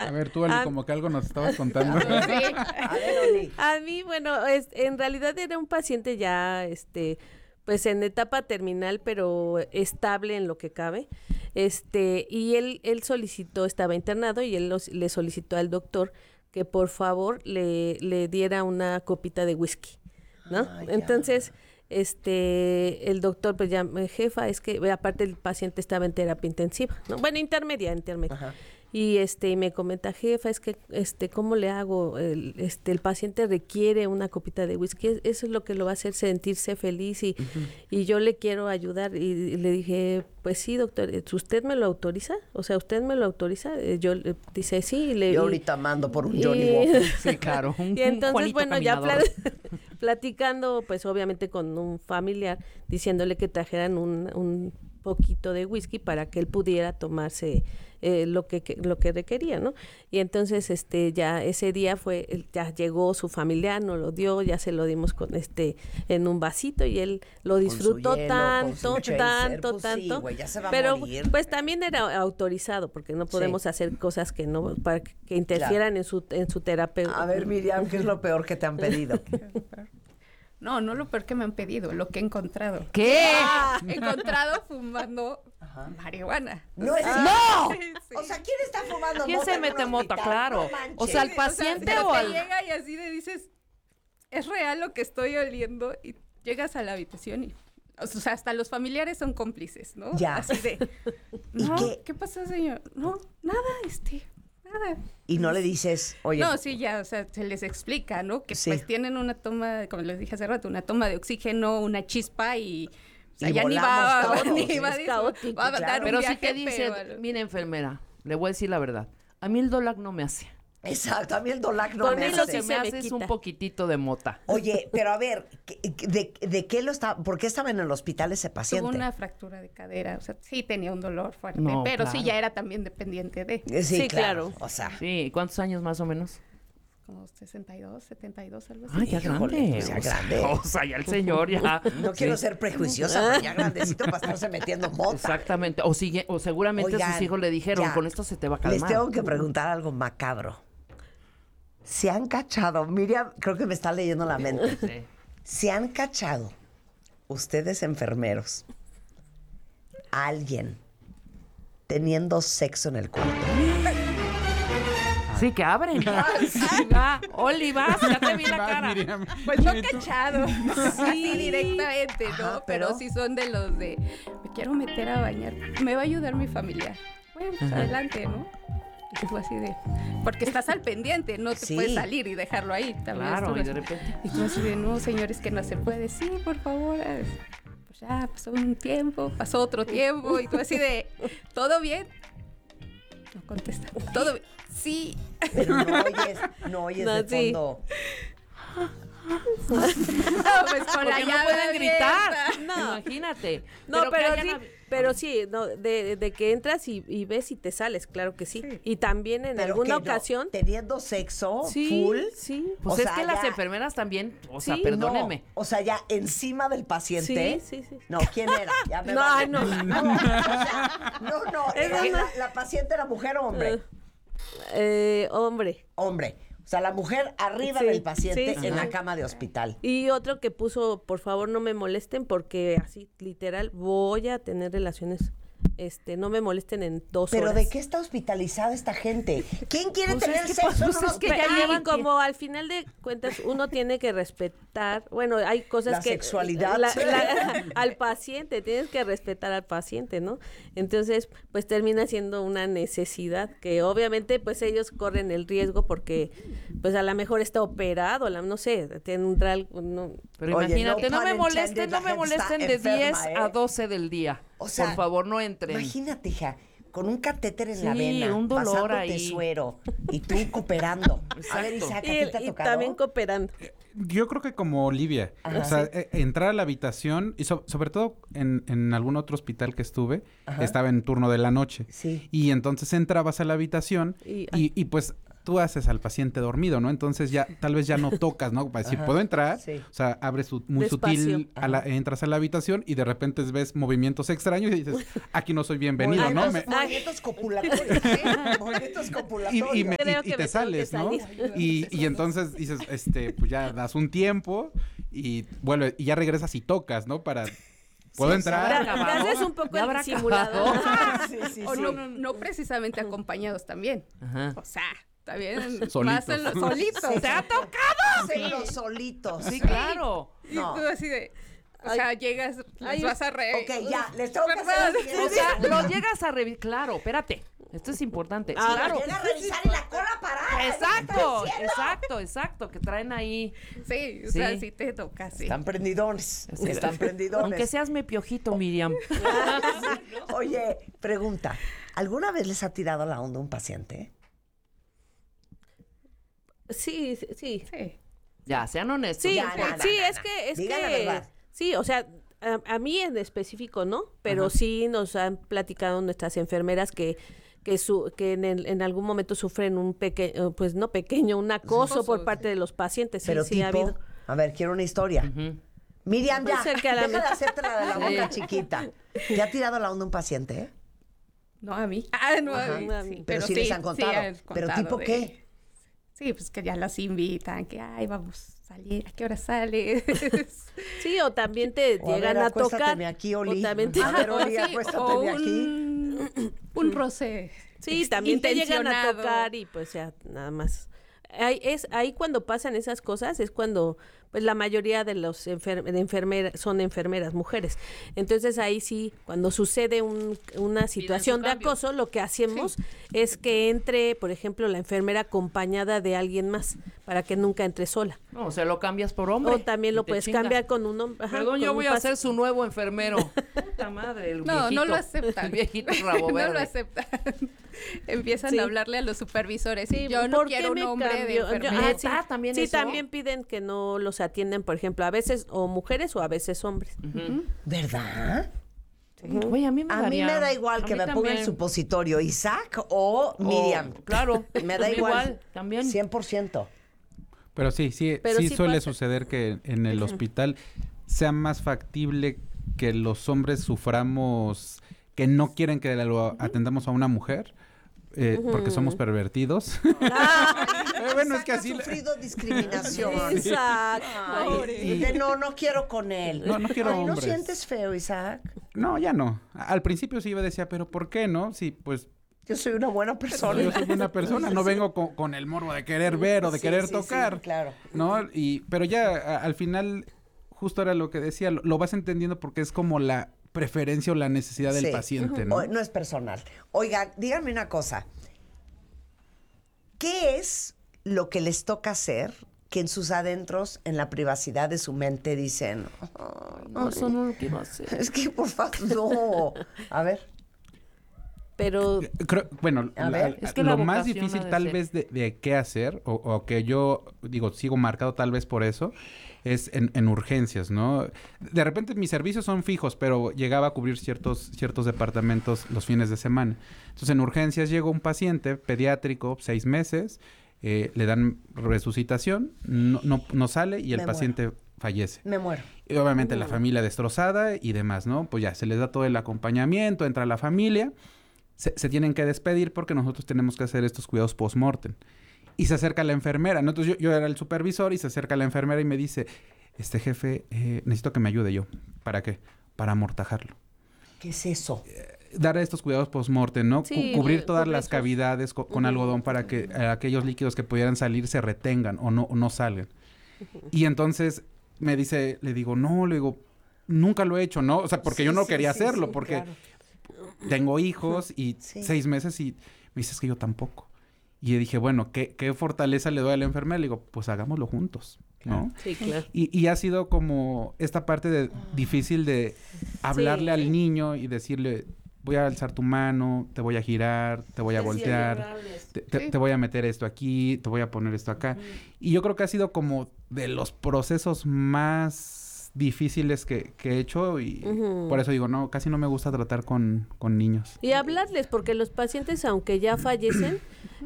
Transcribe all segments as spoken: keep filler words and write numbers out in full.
A ver, tú, Ali, a, como que algo nos estabas contando. Sí. A ver, Oli. a mí, bueno, es, en realidad era un paciente ya, este, pues en etapa terminal, pero estable en lo que cabe. Este, y él, él solicitó, estaba internado y él los, le solicitó al doctor que por favor le, le diera una copita de whisky, ¿no? Ah, Entonces, este, el doctor, pues ya, jefa, es que, aparte el paciente estaba en terapia intensiva, ¿no? Bueno, intermedia, intermedia. Ajá. Y este, y me comenta, jefa, es que, este, ¿cómo le hago? El, este, el paciente requiere una copita de whisky, es- eso es lo que lo va a hacer sentirse feliz y, y yo le quiero ayudar. Y, y le dije, pues sí, doctor, eh, ¿usted me lo autoriza? O sea, ¿usted me lo autoriza? Eh, Yo, eh, dice, sí. Y le, Yo y- ahorita mando por un y- Johnny Walker. Sí, claro. Un, y entonces, un Juanito bueno, ya caminador. pla- platicando, pues obviamente con un familiar, diciéndole que trajeran un, un poquito de whisky para que él pudiera tomarse eh, lo que, que lo que requería, ¿no? Y entonces, este, ya ese día fue, él- ya llegó su familiar, nos lo dio, ya se lo dimos con este, en un vasito y él lo Con su disfrutó hielo, tanto, con su chaser, tanto, pues sí, tanto. güey, ya se va a pero morir. pues también era autorizado porque no podemos Sí. hacer cosas que no, para que que interfieran en su, en su terapia. A ver, Miriam, ¿qué es lo peor que te han pedido? No, no lo peor que me han pedido, lo que he encontrado. ¿Qué? He encontrado fumando marihuana. No es ¡No! Sí, sí. O sea, ¿quién está fumando ¿Quién mota se en mete un mota? hospital? Claro. No manches. O sea, al Sí, paciente pero o te al- llega y así le dices, es real lo que estoy oliendo y llegas a la habitación y, o sea, hasta los familiares son cómplices, ¿no? Ya. Así de, ¿Y no, qué? qué? pasó, señor? No, nada, este, nada. Y no le dices, oye, No, sí, ya, o sea, se les explica, ¿no? Que Sí. pues tienen una toma, como les dije hace rato, una toma de oxígeno, una chispa y... O sea, Y ya ni volamos va, todos, ni va, es a- caótico, va a claro. dar un Pero si viaje te dice, feo. mira, enfermera, le voy a decir la verdad. A mí el Dolac no me hace. exacto, a mí el Dolac no Con me él Lo sí hace. que se me me hace es un quita. poquitito de mota. Oye, pero a ver, ¿qué- ¿de, de qué lo está, por qué estaba en el hospital ese paciente? Tuvo una fractura de cadera, o sea, sí tenía un dolor fuerte, No, pero claro. sí ya era también dependiente de Eh, Sí, Sí, claro. claro. O sea, Sí, ¿cuántos años más o menos? como sesenta y dos, setenta y dos, algo así. Ay, ya Híjole, grande. pues ya o sea, grande. O sea, ya el señor ya. no quiero Sí, ser prejuiciosa, pero ya grandecito para estarse metiendo mota. Exactamente. O sigue, o seguramente Oigan, sus hijos le dijeron, ya. con esto se te va a Les calmar. tengo que preguntar algo macabro. ¿Se han cachado? Miriam, creo que me está leyendo la mente. Sí. ¿Se han cachado ustedes enfermeros a alguien teniendo sexo en el cuarto? Sí, que abren. Va, Oli, vas, ya te vi la Va, cara. Miriam. Pues no Y tú- cachado, así directamente, ¿no? Ajá, pero... pero- sí son de los de, me quiero meter a bañar, me va a ayudar mi familiar. Bueno, pues adelante, ¿no? Y tú así de, porque estás al pendiente, no te Sí. puedes salir y dejarlo ahí. También Claro, estuve y de así. repente. Y tú así de, no, señores, que no se puede. Sí, por favor. ah, Pues ya pasó un tiempo, pasó otro tiempo. Y tú así de, ¿todo bien? No contesta. ¿Todo bien? Sí. Pero no oyes, no oyes No, de sí. fondo. No, pues con la Porque no llave pueden gritar. abierta. No. Imagínate. No, que pero, hayan sí, hab- pero sí, no, de, de que entras y, y ves y te sales, claro que sí. Y también en Pero alguna que no, ocasión. teniendo sexo Sí, full. sí. Pues O es sea, que las ya- enfermeras también, o sea, Sí, perdónenme. No, o sea, ya encima del paciente. Sí, sí, sí. No, ¿quién era? Ya me No, vale. no. no. O sea, no, no. Es era- una- la, la paciente era mujer o hombre. Eh, hombre. Hombre. O sea, la mujer arriba Sí, del paciente sí, sí. en la cama de hospital. Y otro que puso, por favor, no me molesten porque así, literal, voy a tener relaciones, este, no me molesten en dos Pero horas. ¿de qué está hospitalizada esta gente? ¿Quién quiere Pues tener es que, sexo pues, en un es que hospital? ya Y llevan como al final de cuentas uno tiene que respetar, bueno, hay cosas La que sexualidad. la- la- al paciente, tienes que respetar al paciente, ¿no? Entonces, pues termina siendo una necesidad que obviamente pues ellos corren el riesgo porque pues a lo mejor está operado, la- no sé, tendrá algo, no, Pero Oye, imagínate, no no, me pun molesten, intended, no la me gente está molesten de enferma, diez ¿eh? a doce del día. O sea, Por favor, no entren. Imagínate, hija, con un catéter en la Sí, vena, un dolor pasándote ahí. suero y tú cooperando. A ver, Exacto. Isaac, ¿a y, ti te ha y tocado? también cooperando. Yo creo que como Olivia. Ajá. O sea, eh, entrar a la habitación, y so- sobre todo en, en algún otro hospital que estuve, Ajá. estaba en turno de la noche. Sí. Y entonces entrabas a la habitación Y- y, y, pues tú haces al paciente dormido, ¿no? Entonces ya, tal vez ya no tocas, ¿no? Para decir, Ajá, ¿puedo entrar? sí. O sea, abres su- muy Despacio. sutil, a la- entras a la habitación y de repente ves movimientos extraños y dices, aquí no soy bienvenido, ¿no? Movimientos, Me- movimientos copulatorios. ¿sí? Movimientos y, copulatorios. y me- y- Creo y que te me tengo sales, que ¿no? salir. Y, y entonces dices, este, pues ya das un tiempo y vuelve, y ya regresas y tocas, ¿no? Para, ¿puedo Sí, entrar? Te, te haces un poco Ya habrá el simulador. Sí, sí, O sí. no, no precisamente acompañados también. Ajá. O sea, también Solitos. más en los solitos. Sí. ¿Te ha tocado? Sí, los solitos. Sí, claro. Y No. tú así de... O Ay. sea, llegas, les Ay, vas a reír. Ok, ya, les tengo que hacer la Perdón. siguiente O sea, pregunta. lo llegas a revisar. Claro, espérate. Esto es importante. Ah, claro. Llega a revisar y la cola parada. Exacto, exacto, exacto. Que traen ahí. Sí, o Sí. sea, sí te toca, sí. Están prendidones. Sí. Están prendidones. Aunque seas mi piojito, Miriam. Oye, pregunta. ¿Alguna vez les ha tirado la onda un paciente? Sí, sí, sí. Sí. Ya, sean honestos. Sí, Ya, pues, no, no, sí, no, es no. que, es Diga la que, verdad. sí, o sea, a, a mí en específico no, pero Ajá. sí nos han platicado nuestras enfermeras que que su que en, el- en algún momento sufren un pequeño, pues no pequeño, un acoso Acoso, por sí. parte de los pacientes, sí, Pero sí ha tipo, habido. a ver, quiero una historia. Ujú. Miriam, ya, Puede ser que a la deja de mitad. hacerte la de la Sí. boca chiquita. ¿Te ha tirado la onda un paciente? eh? No a mí. Ah, no Ajá. a mí. A Sí, mí. Pero sí les han contado. han ¿Pero contado tipo de- qué? Sí, pues que ya los invitan, que ay, vamos a salir, ¿a qué hora sales? Sí, o también te O a llegan ver, a acuéstateme tocar. aquí, o Oli. también te- A ver, Oli, Sí, acuéstate o de aquí. un, un roce. Sí, también te llegan a intencionado. tocar y pues ya nada más. Ahí, es, ahí cuando pasan esas cosas es cuando pues la mayoría de los enfer de enfermeras son enfermeras mujeres. Entonces ahí sí, cuando sucede un- una situación de cambio. acoso, lo que hacemos es que entre, por ejemplo, la enfermera acompañada de alguien más para que nunca entre sola. No, o sea, lo cambias por hombre. O también y lo te puedes chinga. cambiar con un hombre. ajá, Perdón, con yo un voy a paci- ser su nuevo enfermero. Puta madre, el No, no viejito. lo aceptan. El viejito rabo verde. No lo aceptan. Empiezan Sí. a hablarle a los supervisores. Sí, yo no ¿por qué quiero un me hombre de cambio? Yo- enfermera. ah, ¿Neta? ¿También sí, eso? también piden que no los atienden, por ejemplo, a veces o mujeres o a veces hombres. ¿Verdad? Oye, a mí me A mí daría- me da igual a que mí me ponga el también. supositorio Isaac o O- Miriam. claro. Me da a mí igual. También. cien por ciento. Pero sí, sí, Pero sí, sí suele pasa. suceder que en el hospital sea más factible que los hombres suframos, que no quieren que lo atendamos a una mujer, eh, porque somos pervertidos. Eh, bueno, es que Isaac así... ha le- sufrido discriminación. Isaac, Ay, pobre. de no, no quiero con él. No, no quiero Ay, ¿no hombres. sientes feo, Isaac? No, ya no. Al principio sí yo decía, pero ¿por qué no? Sí, pues Yo soy una buena persona. yo soy buena persona, no vengo con, con el morbo de querer ver o de Sí, querer sí, tocar. sí, claro. ¿No? Y, pero ya a- al final, justo era lo que decía, lo, lo vas entendiendo porque es como la preferencia o la necesidad del Sí. paciente, ¿no? O- no es personal. Oiga, díganme una cosa. ¿Qué es lo que les toca hacer que en sus adentros, en la privacidad de su mente, dicen, "Ay, No, eso no lo quiero hacer. es que por favor, no. A ver. Pero Creo- bueno, A la- ver. Es que la lo más vocación ha difícil de tal ser. vez de, de qué hacer, o, o que yo, digo, sigo marcado tal vez por eso, es en, en urgencias, ¿no? De repente mis servicios son fijos, pero llegaba a cubrir ciertos, ciertos departamentos los fines de semana. Entonces en urgencias llegó un paciente pediátrico, seis meses, eh, le dan resucitación, no, no, no sale y el Me paciente fallece. Me muero. Y obviamente la familia destrozada y demás, ¿no? Pues ya se les da todo el acompañamiento, entra la familia, se, se tienen que despedir porque nosotros tenemos que hacer estos cuidados post-mortem. Y se acerca la enfermera, ¿no? Entonces yo, yo era el supervisor y se acerca la enfermera y me dice, este jefe, eh, necesito que me ayude yo. ¿Para qué? Para amortajarlo. ¿Qué es eso? Dar estos cuidados post-mortem, ¿no? Cu- Sí, cubrir eh, todas cubrir las esos- cavidades co- con Ujú. algodón para que eh, aquellos líquidos que pudieran salir se retengan o no, o no salgan. Y entonces me dice, le digo, no, le digo, nunca lo he hecho, ¿no? O sea, porque Sí, yo no sí, quería sí, hacerlo, sí, porque claro. tengo hijos y Sí. seis meses y me dices que yo tampoco. Y yo dije, bueno, ¿qué, qué fortaleza le doy a la enfermera? Le digo, pues hagámoslo juntos, ¿no? sí, claro. Y, y ha sido como esta parte de difícil de hablarle Sí. al niño y decirle, voy a alzar tu mano, te voy a girar, te voy a voltear, te, te- Sí. te voy a meter esto aquí, te voy a poner esto acá. Y yo creo que ha sido como de los procesos más difíciles que, que he hecho y Ujú. por eso digo, no, casi no me gusta tratar con, con niños. Y hablarles, porque los pacientes, aunque ya fallecen,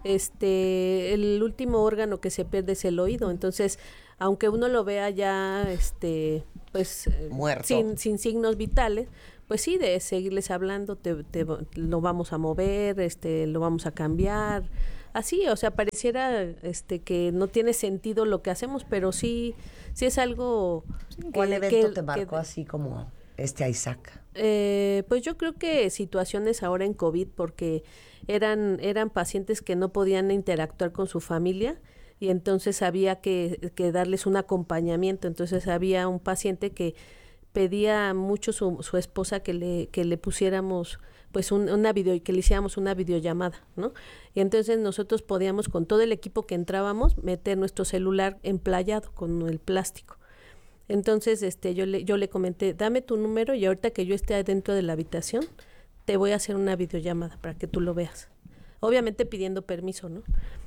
este, el último órgano que se pierde es el oído. Entonces, aunque uno lo vea ya, este, pues, eh, Muerto. sin, sin signos vitales, pues sí, de seguirles hablando, te, te, lo vamos a mover, este, lo vamos a cambiar, así, o sea, pareciera, este, que no tiene sentido lo que hacemos, pero sí, sí es algo. ¿Cuál que- evento que- te marcó que- así como este a Isaac? Eh, pues yo creo que situaciones ahora en COVID, porque eran, eran pacientes que no podían interactuar con su familia y entonces había que, que darles un acompañamiento. Entonces había un paciente que pedía mucho su, su esposa que le, que le pusiéramos pues un- una video, que le hiciéramos una videollamada, ¿no? Y entonces nosotros podíamos con todo el equipo que entrábamos meter nuestro celular emplayado con el plástico. Entonces, este, yo le, yo le comenté, dame tu número y ahorita que yo esté adentro de la habitación, te voy a hacer una videollamada para que tú lo veas. Obviamente pidiendo permiso, ¿no?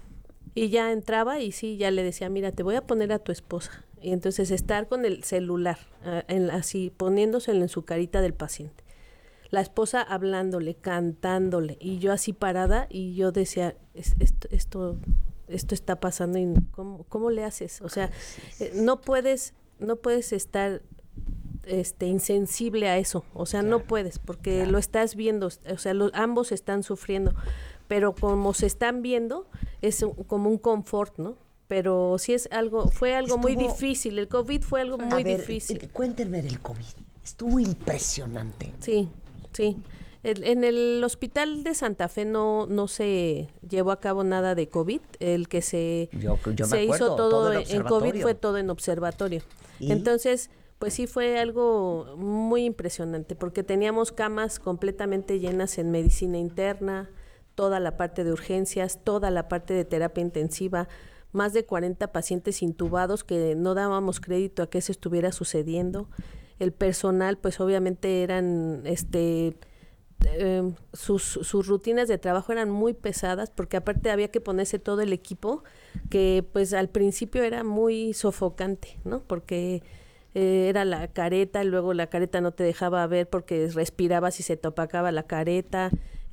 Y ya entraba y sí, ya le decía, mira, te voy a poner a tu esposa. Y entonces estar con el celular, ah, en- así, poniéndoselo en su carita del paciente. La esposa hablándole, cantándole, y yo así parada, y yo decía, "Es- esto, esto, esto está pasando, y ¿cómo, cómo le haces? O sea, eh, no puedes, no puedes estar este insensible a eso, o sea, no puedes, porque lo estás viendo, o sea, los, ambos están sufriendo, pero como se están viendo, es un- como un confort, ¿no? Pero sí es algo, fue algo muy Estuvo- difícil, el COVID fue algo A muy ver, difícil. eh, cuéntenme del COVID. Estuvo impresionante. Sí, sí. El- en el hospital de Santa Fe no, no se llevó a cabo nada de COVID. El que se, Yo- yo me se acuerdo, hizo todo, todo en en COVID observatorio. fue todo en observatorio. ¿Y? Entonces, pues sí fue algo muy impresionante porque teníamos camas completamente llenas en medicina interna, toda la parte de urgencias, toda la parte de terapia intensiva, más de cuarenta pacientes intubados que no dábamos crédito a que eso estuviera sucediendo. El personal, pues obviamente eran, este, eh, sus, sus rutinas de trabajo eran muy pesadas porque aparte había que ponerse todo el equipo que pues al principio era muy sofocante, ¿no? Porque eh, era la careta, luego la careta no te dejaba ver porque respirabas y se te opacaba la careta,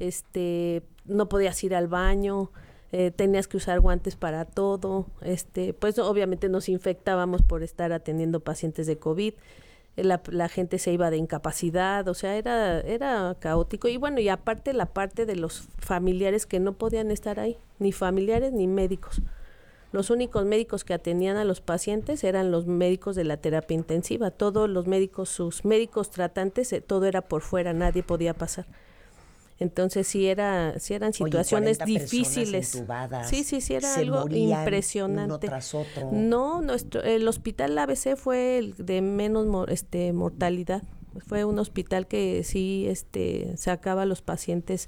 este, no podías ir al baño, eh, tenías que usar guantes para todo, este, pues obviamente nos infectábamos por estar atendiendo pacientes de COVID. La, la gente se iba de incapacidad, o sea, era, era caótico. Y bueno, y aparte la parte de los familiares que no podían estar ahí, ni familiares ni médicos. Los únicos médicos que atendían a los pacientes eran los médicos de la terapia intensiva. Todos los médicos, sus médicos tratantes, eh, todo era por fuera, nadie podía pasar. Entonces sí era, sí eran Oye, situaciones cuarenta personas difíciles. entubadas, Sí, sí, sí era se algo morían impresionante. uno tras otro. No, nuestro, el hospital A B C fue el de menos mor- este mortalidad. Fue un hospital que sí este sacaba a los pacientes,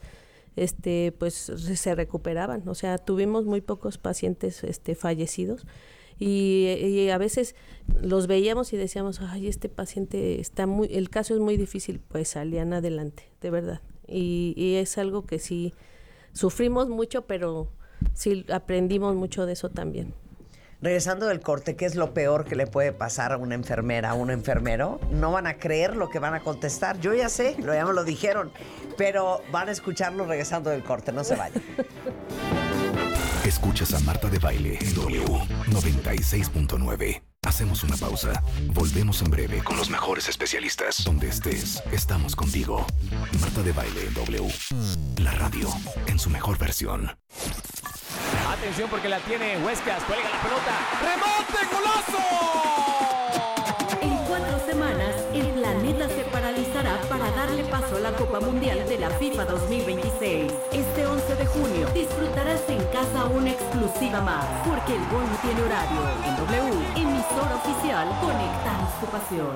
este pues se se recuperaban. O sea, tuvimos muy pocos pacientes este fallecidos. Y, y a veces los veíamos y decíamos, ay, este paciente está muy, el caso es muy difícil, pues salían adelante, de verdad. Y, y es algo que sí sufrimos mucho, pero sí aprendimos mucho de eso también. Regresando del corte, ¿qué es lo peor que le puede pasar a una enfermera, a un enfermero? No van a creer lo que van a contestar. Yo ya sé, lo, ya me lo dijeron, pero van a escucharlo regresando del corte. No se vayan. Escuchas a Marta de Baile en W noventa y seis punto nueve. Hacemos una pausa. Volvemos en breve con los mejores especialistas. Donde estés, estamos contigo. Marta de Baile en W. La radio en su mejor versión. Atención porque la tiene Huescas, cuelga la pelota. ¡Remonte, golazo! En cuatro semanas, el planeta se paralizará para darle paso a la Copa Mundial de la FIFA dos mil veintiséis. Este once de junio disfrutarás en casa una exclusiva más, porque el gol no tiene horario. En W, emisora oficial, conectamos tu pasión.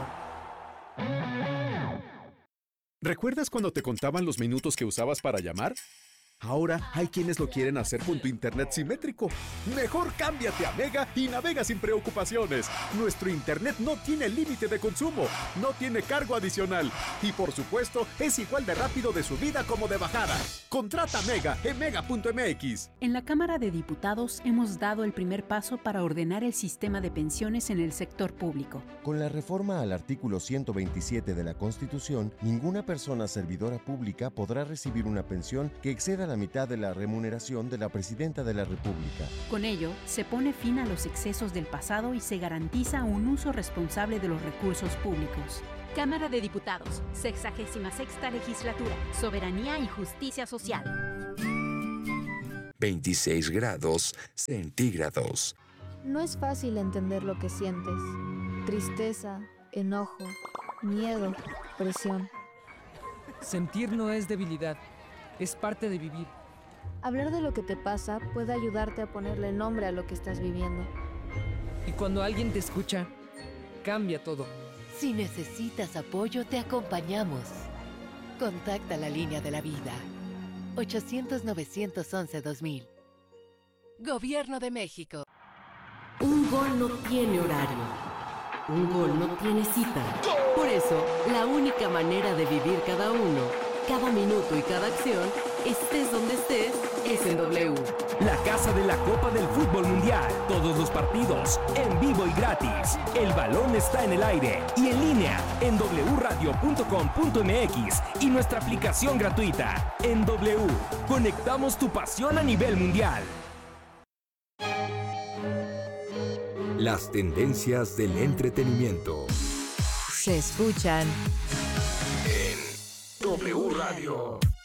¿Recuerdas cuando te contaban los minutos que usabas para llamar? Ahora hay quienes lo quieren hacer con tu internet simétrico. Mejor cámbiate a Mega y navega sin preocupaciones. Nuestro internet no tiene límite de consumo, no tiene cargo adicional y por supuesto es igual de rápido de subida como de bajada. Contrata Mega en mega punto m x. En la Cámara de Diputados hemos dado el primer paso para ordenar el sistema de pensiones en el sector público. Con la reforma al artículo ciento veintisiete de la Constitución, ninguna persona servidora pública podrá recibir una pensión que exceda la mitad de la remuneración de la Presidenta de la República. Con ello, se pone fin a los excesos del pasado y se garantiza un uso responsable de los recursos públicos. Cámara de Diputados, sexagésima sexta legislatura, soberanía y justicia social. veintiséis grados centígrados. No es fácil entender lo que sientes. Tristeza, enojo, miedo, presión. Sentir no es debilidad, es parte de vivir. Hablar de lo que te pasa puede ayudarte a ponerle nombre a lo que estás viviendo. Y cuando alguien te escucha, cambia todo. Si necesitas apoyo, te acompañamos. Contacta la línea de la vida. ochocientos, novecientos once, dos mil. Gobierno de México. Un gol no tiene horario. Un gol no tiene cita. Por eso, la única manera de vivir cada uno, cada minuto y cada acción, estés donde estés, es en W. La casa de la Copa del Fútbol Mundial. Todos los partidos, en vivo y gratis. El balón está en el aire y en línea en doble u radio punto com punto m x y nuestra aplicación gratuita. En W, conectamos tu pasión a nivel mundial. Las tendencias del entretenimiento. Se escuchan en W Radio.